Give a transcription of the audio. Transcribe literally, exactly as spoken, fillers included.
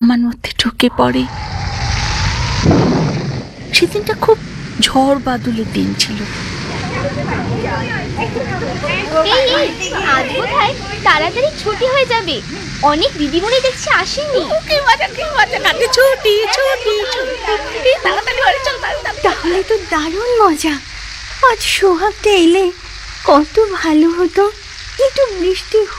আমার মধ্যে ঢুকে পড়ে। সেদিনটা খুব ঝড় বাদলের দিন ছিল। আজ বোধহয় তাড়াতাড়ি ছুটি হয়ে যাবে, অনেক দিদিমণি দেখছি আসেনি। তাহলে তো দারুণ মজা। আজ সোহাগটা এলে কত ভালো হতো, একটু বৃষ্টি